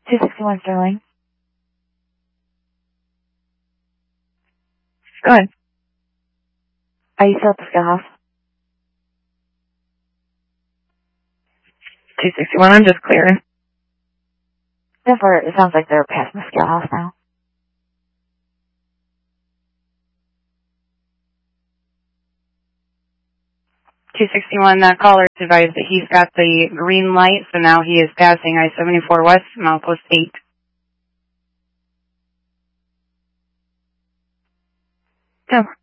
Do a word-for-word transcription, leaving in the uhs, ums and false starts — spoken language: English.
two sixty-one Sterling. Go ahead. Are you still at the skill house? two sixty-one, I'm just clearing. Therefore, it sounds like they're past the skill house now. two sixty-one, that caller advised that he's got the green light, so now he is passing I seventy-four West, Milepost eight. Go.